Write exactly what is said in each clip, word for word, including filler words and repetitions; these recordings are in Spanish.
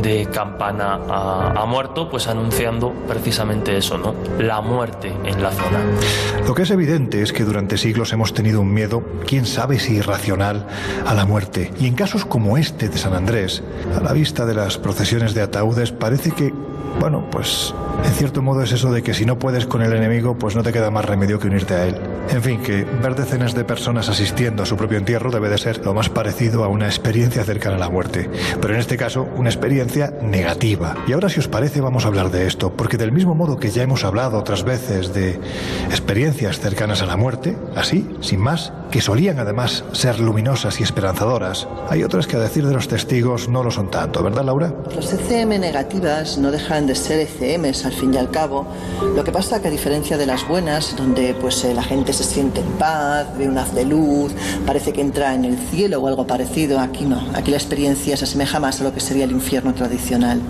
de campana ha, ha muerto, pues anunciando precisamente eso, ¿no? La muerte en la zona. Lo que es evidente es que durante siglos hemos tenido un miedo, quién sabe si irracional, a la muerte. Y en casos como este de San Andrés, a la vista de las procesiones de ataúdes, parece que, bueno, pues en cierto modo es eso de que si no puedes con el enemigo, pues no te queda más remedio que unirte a él. En fin, que ver decenas de personas asistiendo a su propio entierro debe de ser lo más parecido a una experiencia cercana a la muerte. Pero en este caso, una experiencia negativa. Y ahora, si os parece, vamos a hablar de esto, porque del mismo modo que ya hemos hablado otras veces de experiencias cercanas a la muerte, así, sin más, que solían además ser luminosas y esperanzadoras, hay otras que, a decir de los testigos, no lo son tanto, ¿verdad, Laura? Las E C M negativas no dejan de ser E C Ms al fin y al cabo. Lo que pasa que, a diferencia de las buenas, donde pues eh, la gente se siente en paz, ve un haz de luz, parece que entra en el cielo o algo parecido, aquí no. Aquí la experiencia se asemeja más a lo que sería el infierno tradicional.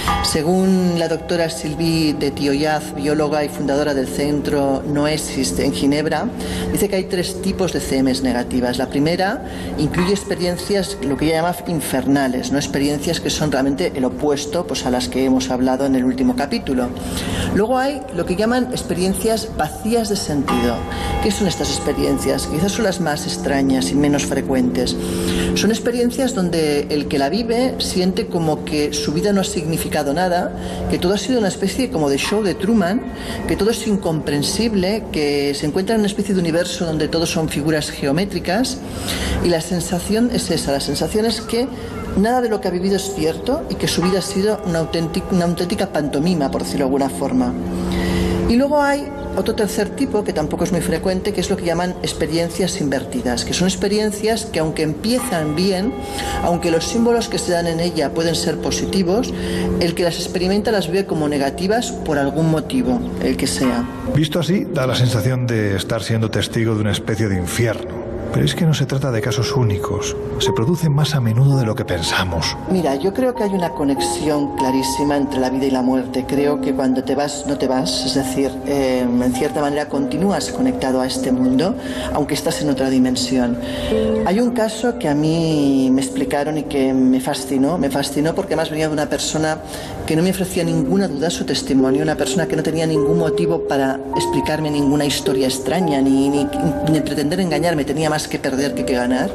Según la doctora Sylvie de Thiollaz, bióloga y fundadora del centro Noesis en Ginebra, dice que hay tres tipos de E C Ms negativas. La primera incluye experiencias, lo que ella llama infernales, no experiencias que son realmente el opuesto pues, a las que hemos hablado en el último capítulo. Luego hay lo que llaman experiencias vacías de sentido. ¿Qué son estas experiencias? Quizás son las más extrañas y menos frecuentes. Son experiencias donde el que la vive siente como que su vida no ha significado nada, que todo ha sido una especie como de show de Truman, que todo es incomprensible, que se encuentra en una especie de universo donde todos son figuras geométricas, y la sensación es esa, la sensación es que nada de lo que ha vivido es cierto y que su vida ha sido una auténtica, una auténtica pantomima, por decirlo de alguna forma. Y luego hay otro tercer tipo, que tampoco es muy frecuente, que es lo que llaman experiencias invertidas, que son experiencias que, aunque empiezan bien, aunque los símbolos que se dan en ella pueden ser positivos, el que las experimenta las ve como negativas por algún motivo, el que sea. Visto así, da la sensación de estar siendo testigo de una especie de infierno. Pero es que no se trata de casos únicos. Se producen más a menudo de lo que pensamos. Mira, yo creo que hay una conexión clarísima entre la vida y la muerte. Creo que cuando te vas, no te vas. Es decir, eh, en cierta manera continúas conectado a este mundo, aunque estás en otra dimensión. Hay un caso que a mí me explicaron y que me fascinó. Me fascinó porque además venía de una persona que no me ofrecía ninguna duda su testimonio. Una persona que no tenía ningún motivo para explicarme ninguna historia extraña, ni, ni, ni pretender engañarme. Tenía más que perder que que ganar.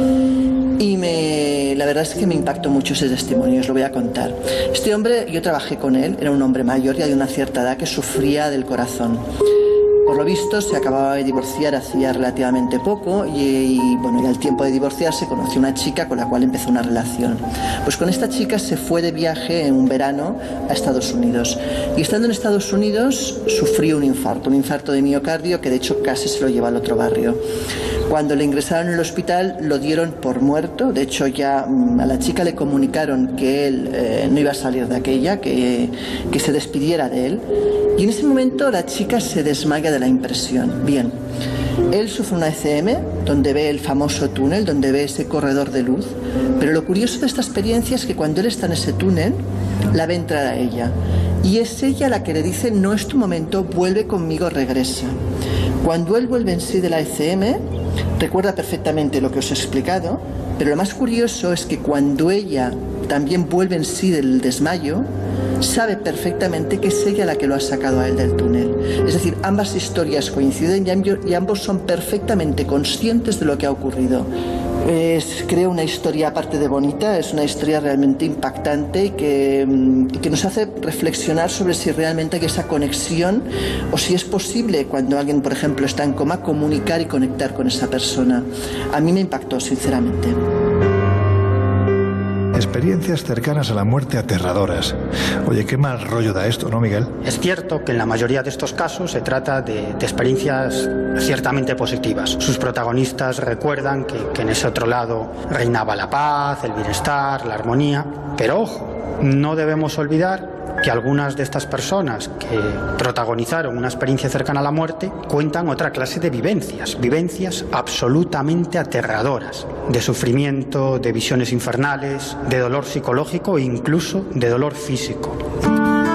Y me, la verdad es que me impactó mucho ese testimonio, os lo voy a contar. Este hombre, yo trabajé con él, era un hombre mayor, ya de una cierta edad, que sufría del corazón. Por lo visto, se acababa de divorciar hacía relativamente poco y, y, bueno, y al tiempo de divorciarse conoció una chica con la cual empezó una relación. Pues con esta chica se fue de viaje en un verano a Estados Unidos. Y estando en Estados Unidos sufrió un infarto, un infarto de miocardio que de hecho casi se lo lleva al otro barrio. Cuando le ingresaron en el hospital lo dieron por muerto. De hecho, ya a la chica le comunicaron que él eh, no iba a salir de aquella, que, que se despidiera de él. Y en ese momento la chica se desmaya de la impresión. Bien, él sufre una E C M donde ve el famoso túnel, donde ve ese corredor de luz. Pero lo curioso de esta experiencia es que cuando él está en ese túnel, la ve entrar a ella. Y es ella la que le dice: no es tu momento, vuelve conmigo, regresa. Cuando él vuelve en sí de la E C M, recuerda perfectamente lo que os he explicado, pero lo más curioso es que cuando ella también vuelve en sí del desmayo, sabe perfectamente que es ella la que lo ha sacado a él del túnel. Es decir, ambas historias coinciden y ambos son perfectamente conscientes de lo que ha ocurrido. Es, creo, una historia, aparte de bonita, es una historia realmente impactante y que, y que nos hace reflexionar sobre si realmente hay esa conexión o si es posible, cuando alguien, por ejemplo, está en coma, comunicar y conectar con esa persona. A mí me impactó, sinceramente. Experiencias cercanas a la muerte aterradoras. Oye, qué mal rollo da esto, ¿no, Miguel? Es cierto que en la mayoría de estos casos se trata de, de experiencias ciertamente positivas. Sus protagonistas recuerdan que, que en ese otro lado reinaba la paz, el bienestar, la armonía. Pero ojo, no debemos olvidar que algunas de estas personas que protagonizaron una experiencia cercana a la muerte cuentan otra clase de vivencias, vivencias absolutamente aterradoras, de sufrimiento, de visiones infernales, de dolor psicológico e incluso de dolor físico.